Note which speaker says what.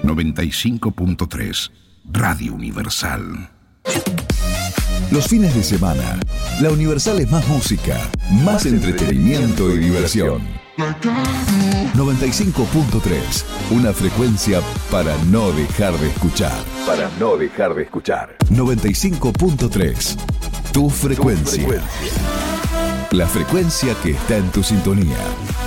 Speaker 1: 95.3 Radio Universal.
Speaker 2: Los fines de semana, la Universal es más música, más entretenimiento y diversión. 95.3, una frecuencia para no dejar de escuchar. 95.3, tu frecuencia. La frecuencia que está en tu sintonía.